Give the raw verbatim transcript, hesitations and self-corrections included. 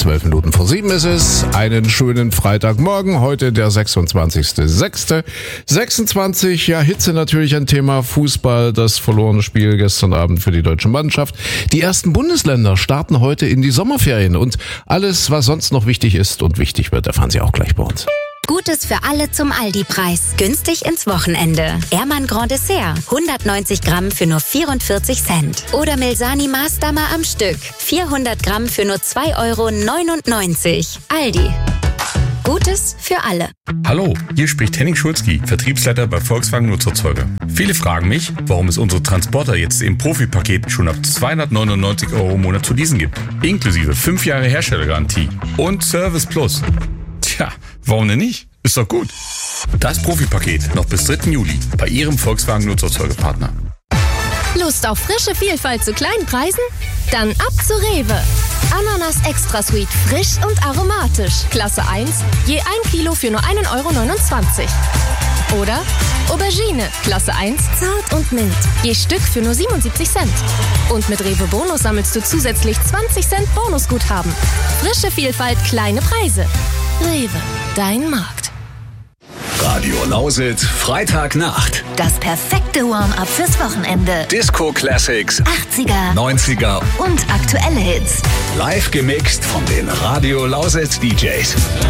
Zwölf Minuten vor sieben ist es. Einen schönen Freitagmorgen. Heute der sechsundzwanzigster sechster sechsundzwanzig. Ja, Hitze natürlich ein Thema. Fußball, das verlorene Spiel gestern Abend für die deutsche Mannschaft. Die ersten Bundesländer starten heute in die Sommerferien. Und alles, was sonst noch wichtig ist und wichtig wird, erfahren Sie auch gleich bei uns. Gutes für alle zum Aldi-Preis. Günstig ins Wochenende. Ehrmann Grand Dessert. hundertneunzig Gramm für nur vierundvierzig Cent. Oder Milsani Maßdammer am Stück. vierhundert Gramm für nur zwei Euro neunundneunzig. Aldi. Gutes für alle. Hallo, hier spricht Henning Schulzki, Vertriebsleiter bei Volkswagen Nutzerzeuger. Viele fragen mich, warum es unsere Transporter jetzt im Profipaket schon ab zweihundertneunundneunzig Euro im Monat zu leasen gibt. Inklusive fünf Jahre Herstellergarantie und Service Plus. Tja, warum denn nicht? Ist doch gut. Das Profipaket noch bis dritten Juli bei Ihrem Volkswagen Nutzerzeugerpartner. Lust auf frische Vielfalt zu kleinen Preisen? Dann ab zu Rewe. Ananas Extra Sweet, frisch und aromatisch. Klasse eins, je ein Kilo für nur einen Euro neunundzwanzig. Oder Aubergine, Klasse eins, zart und mild, je Stück für nur siebenundsiebzig Cent. Und mit Rewe Bonus sammelst du zusätzlich zwanzig Cent Bonusguthaben. Frische Vielfalt, kleine Preise. Rewe, dein Markt. Radio Lausitz, Freitagnacht. Das perfekte Warm-up fürs Wochenende. Disco Classics, achtziger, neunziger und aktuelle Hits. live gemixt von den Radio Lausitz D Js.